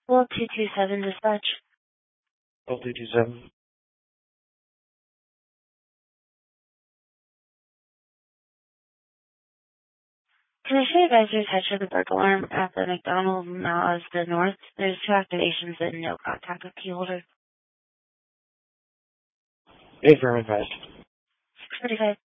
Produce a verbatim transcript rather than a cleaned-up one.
Well, two two seven dispatch. Well, two two seven. Can I show you guys your touch of the burglar alarm at the McDonald's Mazda North? There's two activations and no contact with key holder. Affirmative. six forty-five.